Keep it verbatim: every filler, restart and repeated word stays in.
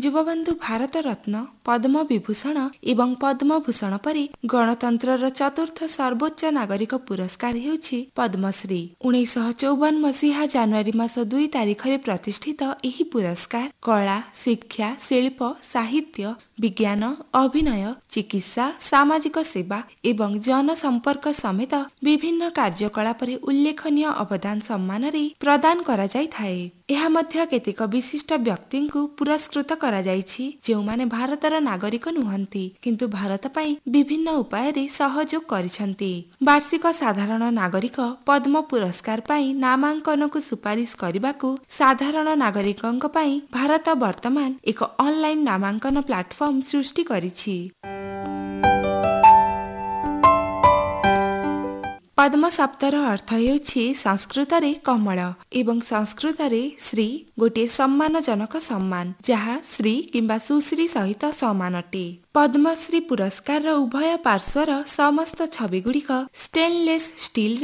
ଯୁବବନ୍ଧୁ ଭାରତ ରତ୍ନ, ପଦ୍ମ ବିଭୂଷଣ ଏବଂ ପଦ୍ମଭୂଷଣ ପରି ଗଣତନ୍ତ୍ରର ଚତୁର୍ଥ ସର୍ବୋଚ୍ଚ ନାଗରିକ ପୁରସ୍କାର ହେଉଛି ପଦ୍ମଶ୍ରୀ। ଉଣେଇଶହ ଚଉବନ ମସିହା ଜାନୁଆରୀ ମାସ ଦୁଇ ତାରିଖରେ ପ୍ରତିଷ୍ଠିତ ଏହି ପୁରସ୍କାର କଳା, ଶିକ୍ଷା, ଶିଳ୍ପ, ସାହିତ୍ୟ, ବିଜ୍ଞାନ, ଅଭିନୟ, ଚିକିତ୍ସା, ସାମାଜିକ ସେବା ଏବଂ ଜନସମ୍ପର୍କ ସମେତ ବିଭିନ୍ନ କାର୍ଯ୍ୟକଳାପରେ ଉଲ୍ଲେଖନୀୟ ଅବଦାନ ସମ୍ମାନରେ ପ୍ରଦାନ କରାଯାଇଥାଏ। ଏହା ମଧ୍ୟ କେତେକ ବିଶିଷ୍ଟ ବ୍ୟକ୍ତିଙ୍କୁ ପୁରସ୍କୃତ କରାଯାଇଛି ଯେଉଁମାନେ ଭାରତର ନାଗରିକ ନୁହନ୍ତି କିନ୍ତୁ ଭାରତ ପାଇଁ ବିଭିନ୍ନ ଉପାୟରେ ସହଯୋଗ କରିଛନ୍ତି। ବାର୍ଷିକ ସାଧାରଣ ନାଗରିକ ପଦ୍ମ ପୁରସ୍କାର ପାଇଁ ନାମାଙ୍କନକୁ ସୁପାରିଶ କରିବାକୁ ସାଧାରଣ ନାଗରିକଙ୍କ ପାଇଁ ଭାରତ ବର୍ତ୍ତମାନ ଏକ ଅନଲାଇନ ନାମାଙ୍କନ ପ୍ଲାଟଫର୍ମ ସୃଷ୍ଟି କରିଛି। ପଦ୍ମ ଶବ୍ଦର ଅର୍ଥ ହେଉଛି ସଂସ୍କୃତରେ କମଳ ଏବଂ ସଂସ୍କୃତରେ ଶ୍ରୀ ଗୋଟିଏ ସମ୍ମାନଜନକ ସମ୍ମାନ ଯାହା ଶ୍ରୀ କିମ୍ବା ସୁଶ୍ରୀ ସହିତ ସମାନ ଅଟେ। ପଦ୍ମଶ୍ରୀ ପୁରସ୍କାରର ଉଭୟ ପାର୍ଶ୍ୱର ସମସ୍ତ ଛବିଗୁଡ଼ିକ ଷ୍ଟେନଲେସ୍ ଷ୍ଟିଲରେ